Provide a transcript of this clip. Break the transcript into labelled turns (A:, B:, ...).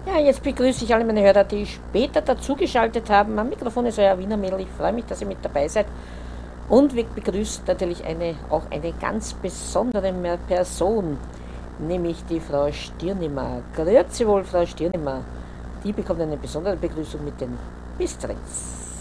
A: Ja, jetzt begrüße ich alle meine Hörer, die später dazugeschaltet haben. Am Mikrofon ist euer Wiener Mädel. Ich freue mich, dass ihr mit dabei seid. Und wir begrüßen natürlich auch eine ganz besondere Person, nämlich die Frau Stirnimer. Grüezi wohl, Frau Stirnimer. Die bekommt eine besondere Begrüßung mit den Bistritz.